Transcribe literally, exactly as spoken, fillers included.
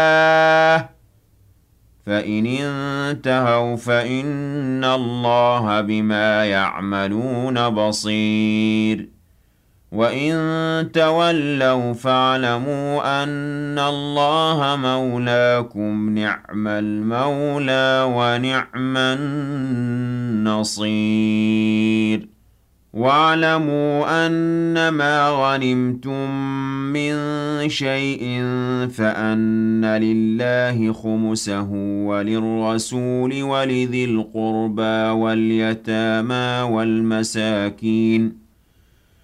فإن انتهوا فإن الله بما يعملون بصير وإن تولوا فاعلموا أن الله مولاكم نعم المولى ونعم النصير واعلموا أنما غنمتم من شيء فأن لله خمسه وللرسول ولذي القربى واليتامى والمساكين